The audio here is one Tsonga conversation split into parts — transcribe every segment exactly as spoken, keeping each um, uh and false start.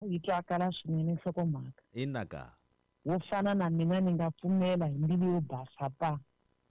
yi twakala swinene nhlokomhaka inaka wo fana na mina ni nga pfumela hi mbilu yo basa pa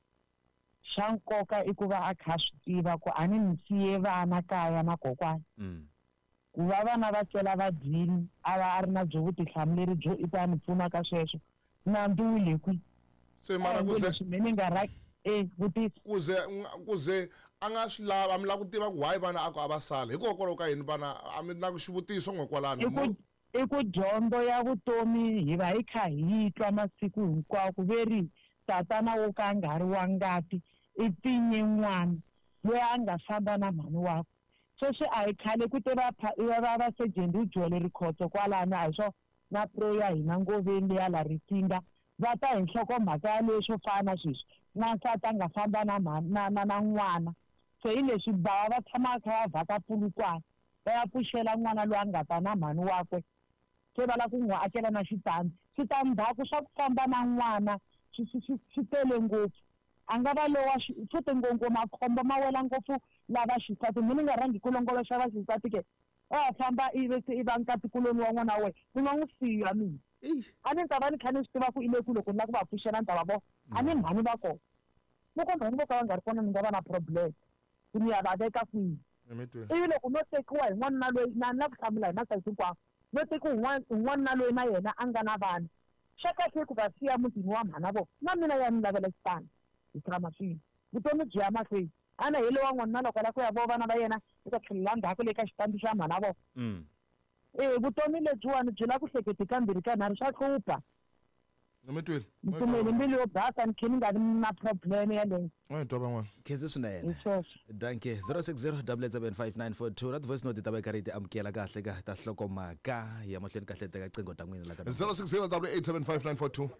xa nkoka i ku va a kha swi tiva ku a ni ni siye vana kaya na kokwani ku va vana va tlela va dyini a va a ri na byo vutihlamuleri byo i ta ni pfuna ka sweswo nandzu wu le kwi se mara ku ze ni nga ra eh vutisi ku ze ku ze a nga swi lava a mi lava ku tiva ku why vana a ku a va sala hikokwalaho ka yini vana a mi na xivutiso n'we kwalano i ku dyondzo ya vutomi hi va hi kha hi twa masiku hinkwawo ku veri tatana wo ka a nga ri wa ngati i tinye n'wana loyi a nga famba na mhani wakwe sweswi a hi khale ku te va va va sejendi udyuwele rikhotso kwalano a hi swo na pro ya hina ngoveni leya la rikinga va ta hi nhlokomhaka ya leswo fana na sweswi n'wansati a nga famba na na na na n'wana so hi leswi bava va tshama kha va vhaka pulukwana va ya pfuxela n'wana loyi a nga ta na mhani wakwe se va lava ku n'wi akela na xitandi switandzhaku swa ku famba na n'wana swi tele ngopfu a nga va lowa futhi ngopfu makhombo ma wela ngopfu lava xisati mi ni nga rhangi ku longoloxa va xisati ke a famba i ve se i va nkatikuloni wa n'wana wa wena ni nga n'wi siya mina a ni ta va ni kha ni swi tiva ku i le ku loko ni lava ku va pfuxela ni ta va vona a ni mhani va kona loko mhani vo ka va nga ri kona ni nga va na problem ku ni ya va veka kwihi ivi loko no tekiwa hi n'wanuna loyi na na ku hlamula hi masayiti hinkwawo no tekiwa hi n'wanuna loyi na yena a nga na vana xa kahle ku va siya mutini wa mhana vona na mina ya ni lavela xitandi hi tshama swilo vutomi byi ya mahlweni a na hele wa n'wanuna loko la ku ya vo vana va yena eka tlhelela ndzhaku le ka xitandi xa mhana vona eh vutomi lebyiwani byi la ku hleketi kambirhi ka nharhu swa hlupha Nometweli. Mfumeli mbili yo basa nkini nga na problem yaleyo. Oy toba ngwana. Khezi swinene. Danke zero six zero seven seven five nine four two rat voice note taba kariti amkela kahle ka ta hlokomaka ya mahlweni kahle teka cingo ta n'wina la ka zero six zero eight seven five nine four two.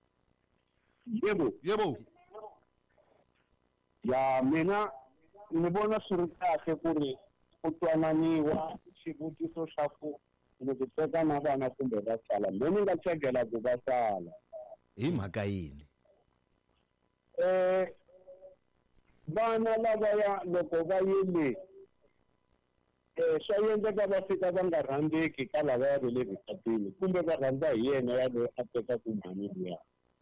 Yebo. Yebo. Ya mina ni vona swi ri kahle ku ri ku twananiwa xivutiso xa ku loko teka na vana kumbe va sala mimi nga tshegela ku va sala hi mhaka yini eh vana lava ya loko va yile eh swa yendleka va fika va nga rhandzeki ka lava ya le vukatini kumbe va rhandza hi yena ya loyi a teka ku mhani luya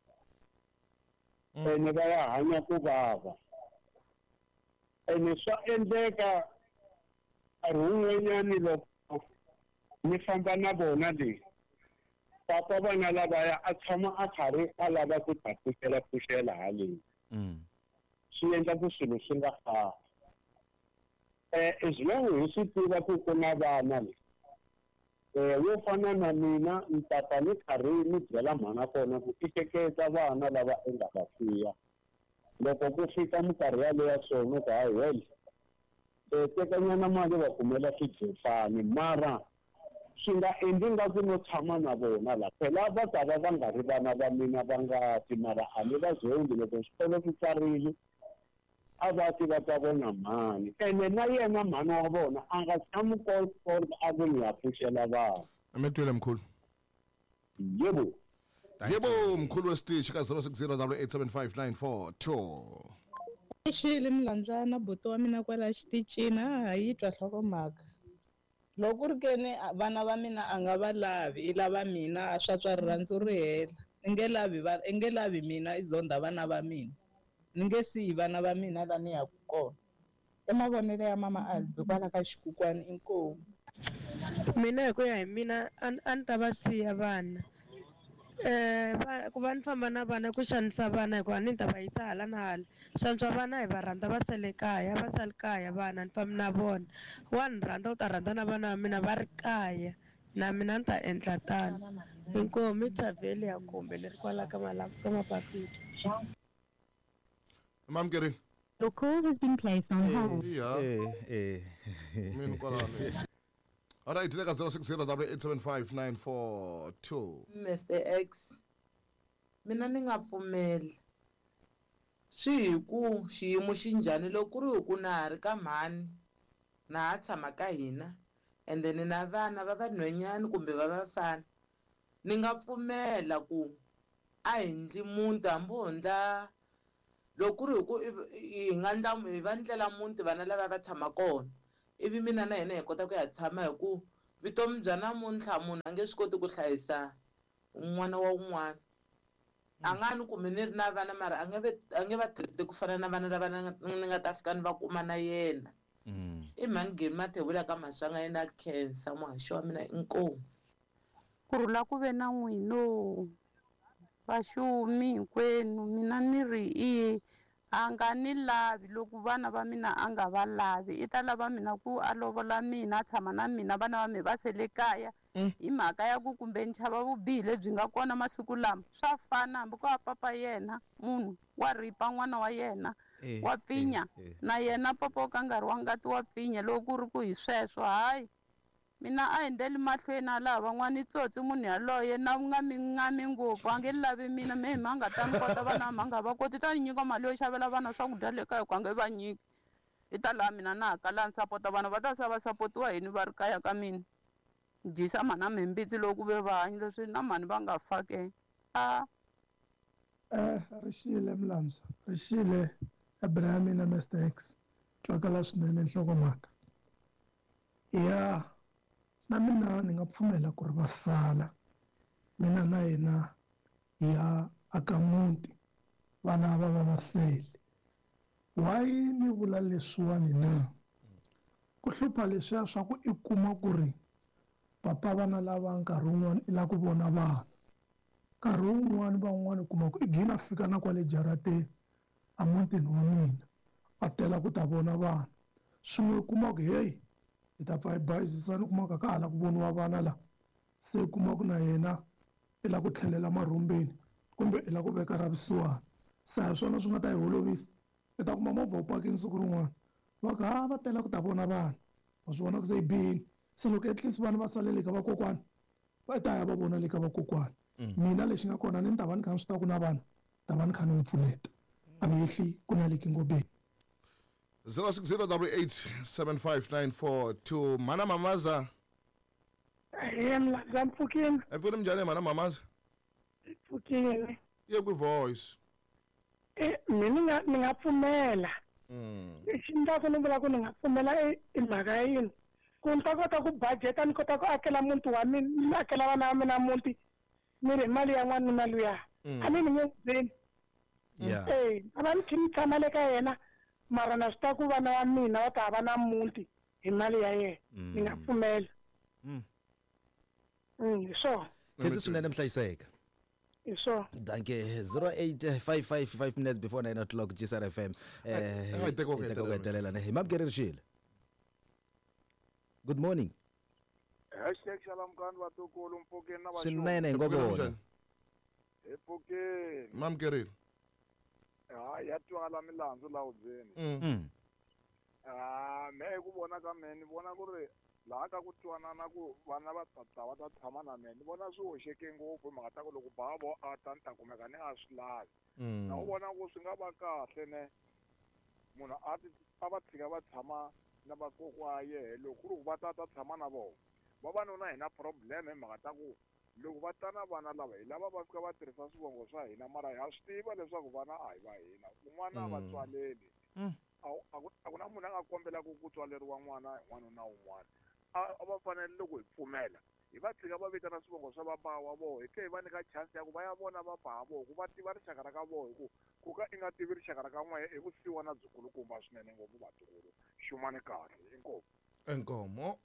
ene va ya hanya ku vava ene swa endleka a run'wanyani loko ni famba na vona le papa vana lavaya a tshama a khari a lava ku takusela pfuxela haleni swi endla ku swilo swi nga fani eh as long as swi tiva ku ku na vana le eh wo fana na mina ni tata ni khari ni byela mhana kona ku i teketa vana lava i nga va siya loko ku fika minkarhi yaleya swona ku hayi well eh tekanyana mali va kumela swidlefani mara swi nga endli nga ku no tshama na vona la phela va ta va va nga ri vana va mina va nga ti mara a ni va zongi loko xikolo ku tsarile a va ti va ta vona mhani ene na yena mhani wa vona a nga tshami ko a ku ni ya pfuxela vana ametwele mkhulu yebo yebo mkhulu wesitich ka zero six zero eight seven five nine four two Xile Mlandzana buto wa mina kwala xitichini a yi twa hlokomhaka loko ri kene vana va mina a nga va lavi i lava mina swa tswa rirhandzu ri hela i nge lavi va i nge lavi mina izonda vana va mina ni nge siyi vana va mina la ni ya ku kona i mavonelo ya mama Albi kwala ka xikukwani inkomu mina hi ku ya hi mina a ni ta va siya vana eh ku va ni famba na vana ku xanisa vana hikuva ni ta va yisa hala na hala swantswa vana hi va rhandza va sale kaya va sale kaya vana ni famba na vona wa ni rhandza u ta rhandza na vana va mina va ri kaya na mina ni ta endla tano inkomu Thaveli ya kumbe leri kwala ka malaka ka mapasiti Mam Gary Your call has been placed on hold. Yeah. Eh eh. Mina kwala. All right, teka zero six zero eight seven five nine four two. Mister X mina ni nga pfumeli swi hi ku xiyimo xi njhani loko ri ku na ha ri ka mhani na ha tshama ka hina and then na vana va vanhwanyani kumbe va vafana ni nga pfumela ku a hindli muti hambi hundla loko ri ku hi nga ndla hi va ndlela muti vana lava va tshama kona ivi mina na yena hi kota ku ya tshama hi ku vutomi bya namuntlha munhu a nge swi koti ku hlayisa un'wana wa un'wana a nga ni kumbe ni ri na vana mara a nge a nge va treat ku fana na vana lava ni nga ta fika ni va kuma na yena i Mangeni Mathebula ka Maswanga yena cancer muhaxi wa mina inkomu kurhula ku ve na n'wino vaxumi hinkwenu mina ni ri i a nga ni lavi loko vana va mina a nga va lavi i ta lava mina ku a lovola mina a tshama na mina vana va mi va sele kaya hi mhaka ya ku kumbe ni chava vubihi lebyi nga kona masiku lama swa fana hambi ko va papa yena munhu wa ripa n'wana wa yena wa pfinya na yena papa wo ka nkarhi wa ngati wa pfinya loko ku ri ku hi sweswo hayi mina a endleli mahlweni a laha van'wani tsotsi munhu yaloye na nga mi ngami ngopfu a nge lavi mina mehe ma nga ta ni kota vana ma nga va koti ta ni nyika mali yo xavela vana swakudya le kaya ku a nge va nyiki i ta laha mina na hakala ni sapota vana va ta sa va sapotiwa hini va ri kaya ka mina dyisa mhana mimbitsi loko ve va hanyi leswi na mhani va nga fake a eh rixile Mlamza rixile Abraham na Mister X twakala swinene nhlokomhaka ya na mina ni nga pfumela ku ri va sala mina na yena ya aka muti vana va va va sele why ni vula leswiwani na ku hlupha leswiya swa ku i kuma ku ri papa vana lava nkarhi wun'wana i la ku vona vana nkarhi wun'wana van'wana kuma ku i gina fika na kwale jarateni a mutini wa mina a tela ku ta vona vana swin'we kuma ku hey hi ta pfa hi bayizisani kuma ka ka hala ku voniwa vana la se kuma ku na yena i la ku tlhelela marhumbeni kumbe i la ku veka ravisiwana se hi swona swi nga ta hi holovisa i ta kuma movha wu pakini siku rin'wana va ka ha va tela ku ta vona vana va swi vona ku se hi bihini se loko at least vana va salele ka vakokwani va ta ya va vona le ka vakokwani mina lexi nga kona ni ni ta va ni kha ni swi ta ku na vana ta va ni kha ni n'wi pfuneta a ni yehli ku na le kingobeni zero six zero eight eight seven five nine four two mana mamaza yena zampfukini epfuni mjani mana mamaza pfukini ye ku voice eh mina nga ni nga pfumela mm lexi ndza ku ni vula ku ni nga pfumela i mhaka yini ku ni ta kota ku budgeta ni kota ku akela muti wa mina ni akela vana va mina muti ni ri mali ya n'wanuna luya a ni ni nge byeni eh a va ni khi ni tshama le ka yena mara na swi ta ku vana va mina va ta va na muti hi mali ya yena ni nga pfumela mm so kesi swinene mhlayiseka so danke zero eight five five five minutes before nine o'clock G S R F M eh iteko ketelela ne mabukeri rishile good morning hashtag shalom kan vatukulu mpokeni na va swinene ngobona epokeni mamkerile ha ya twala milandzu la udzeni mm ah me ku vona ka me ni vona ku ri laha ka ku twanana ku vana va tata va ta tshama na me ni vona swi hoxeke ngopfu mhaka ta ku loko bavo a ta ni ta kumeka ni a swi lavi na u vona ku swi nga va kahle ne munhu a ti a va tshika va tshama na vakokwa yehe loko ku ri ku va ta ta tshama na vona vavanuna hi na problem hi mhaka ta ku loko va ta na vana lava hi lava va fika va tirhisa swivongo swa hina mara ha swi tiva leswaku vana a hi va hina kun'wana va tswaleli a ku na munhu a nga kombela ku ku tswaleriwa n'wana n'wanuna wun'wana a va fanele loko hi pfumela hi va tshika va vitana swivongo swa vabawa voho hi tlhe hi va nyika chance ya ku va ya vona vabawa voho ku va tiva rixaka ra ka voho hi ku ku ka i nga tivi rixaka ra ka n'wehe hi ku siyiwa na byikulukumba swinene ngopfu vatukulu xumani kahle inkomo enkomo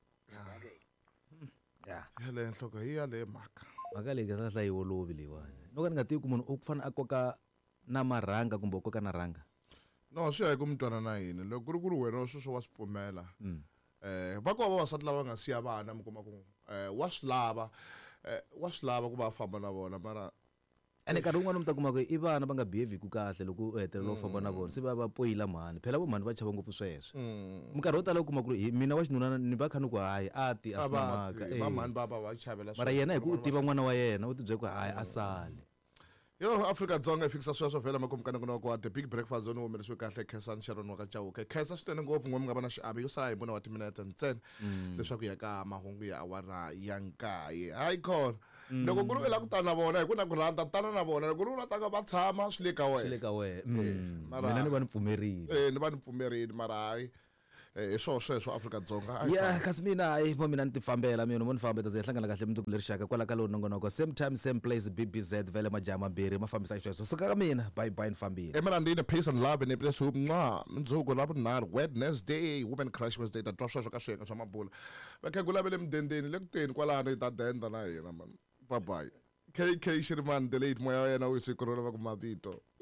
ya yale nhloko hi yale mhaka mhaka leyi ka hlaya yi olovi leyiwani no ka ni nga tivi ku munhu u fanele a koka na marhanga kumbe u koka na rhanga no swi ya hi ku mi twana na yini loko ku ri ku ri wena sweswo wa swi pfumela eh va kova vavasati lava nga siya vana mi kuma ku eh wa swi lava eh wa swi lava ku va famba na vona mara ene nkarhi wun'wana mi ta kuma ku i vana va nga behave ku kahle loko u hetelela u famba na vona se va va poyila mhani phela vo mhani va chava ngopfu sweswo minkarhi wo tala u kuma ku ri mina wa xinuna ni va kha ni ku hayi a ti a swi na mhaka va mhani va va va chavela mara yena hi ku u tiva n'wana wa yena u tibyela ku hayi a sale yo Afrika-Dzonga ifikisa sweswo vhela makumukani ku wa the big breakfast zone humelerisiwe kahle Khensani Sharon wa ka Chauke khensa swinene ngopfu ngomwe nga va na xiave yo sala hi vona wa timinete ntsena leswaku ya ka mahungu ya awara ya nkaye hayi khona loko ku ri u la ku tana na vona hi ku na ku rhandza tana na vona loko ku ri u rataka va tshama swi le ka wena swi le ka wena mina ni va ni pfumerile eh ni va ni pfumerile mara hayi hi swo sweswo Afrika-Dzonga ya kasi mina hayi mo mina ni tifambela mina mo ni famba ta ze hlangana kahle mundzuku lerixaka kwala ka lowu nongonoko same time same place B B Z vele majaha mambirhi ma fambisa sweswo suka ka mina bye bye ni fambile emirandini peace and love ni place mnqa mundzuku ravunharhu Wednesday women crush Wednesday ta twa sweswo ka swiyenge swa mabula vakhegula va le mudendeni le kuteni kwalano hi ta denda na hina man bye bye K K Shirimani delete moya wa yena wu siku ro lava ku mavito